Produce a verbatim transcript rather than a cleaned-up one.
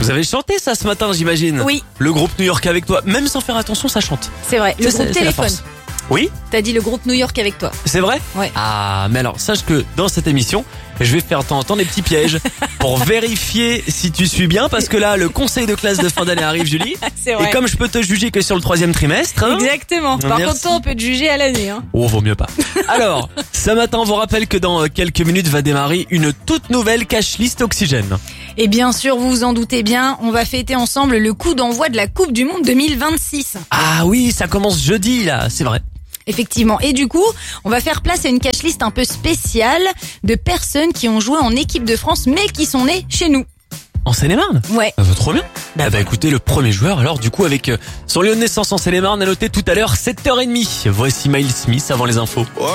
Vous avez chanté ça ce matin, j'imagine. Oui. Le groupe New York avec toi. Même sans faire attention, ça chante. C'est vrai. Le C'est- groupe c'est la Téléphone. force. Oui, T'as dit le groupe New York avec toi. c'est vrai. Ouais. Ah, mais alors, sache que dans cette émission, je vais faire de temps en temps des petits pièges pour vérifier si tu suis bien, parce que là, le conseil de classe de fin d'année arrive, Julie. C'est Et comme je peux te juger que sur le troisième trimestre, hein, Exactement. Par Merci. contre, toi, on peut te juger à l'année. Hein. oh, vaut mieux pas. Alors, ce matin, on vous rappelle que dans quelques minutes va démarrer une toute nouvelle cash list oxygène. Et bien sûr, vous vous en doutez bien, on va fêter ensemble le coup d'envoi de la Coupe du Monde deux mille vingt-six. Ah oui, ça commence jeudi, là, c'est vrai. Effectivement. Et du coup, on va faire place à une cash list un peu spéciale de personnes qui ont joué en équipe de France, mais qui sont nées chez nous. En Seine-et-Marne? Ouais. Ah, bah, trop bien. Bah, bah écoutez, le premier joueur, alors du coup, avec euh, son lieu de naissance en Seine-et-Marne, a noté tout à l'heure sept heures trente. Voici Miles Smith avant les infos.